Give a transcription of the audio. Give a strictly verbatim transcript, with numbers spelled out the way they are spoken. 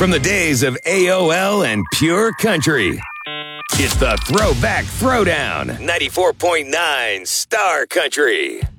from the days of A O L and Pure Country. It's the Throwback Throwdown, ninety-four point nine Star Country.